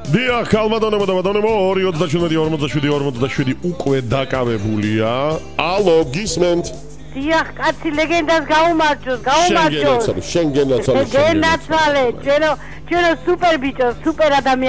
დიახ, კალმადონებო და მადონებო 2:47 უკვე დაკავებულია. ალო, გისმენთ? დიახ, კაცი ლეგენდას გაუმარჯოს. შენ გენაცვალე, ჩვენო სუპერ ბიჭო, სუპერ ადამიანი.